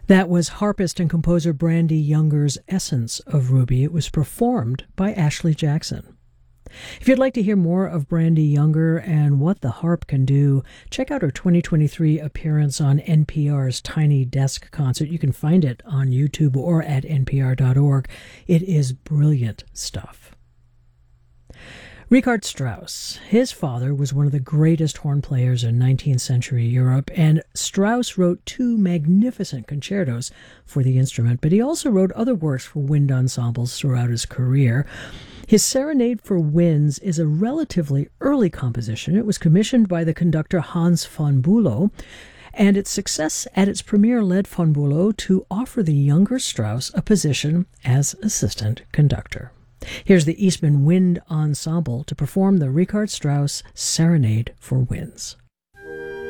That was harpist and composer Brandy Younger's Essence of Ruby. It was performed by Ashley Jackson. If you'd like to hear more of Brandy Younger and what the harp can do, check out her 2023 appearance on NPR's Tiny Desk concert. You can find it on YouTube or at npr.org. It is brilliant stuff. Richard Strauss. His father was one of the greatest horn players in 19th century Europe, and Strauss wrote 2 magnificent concertos for the instrument, but he also wrote other works for wind ensembles throughout his career. His Serenade for Winds is a relatively early composition. It was commissioned by the conductor Hans von Bülow, and its success at its premiere led von Bülow to offer the younger Strauss a position as assistant conductor. Here's the Eastman Wind Ensemble to perform the Richard Strauss Serenade for Winds.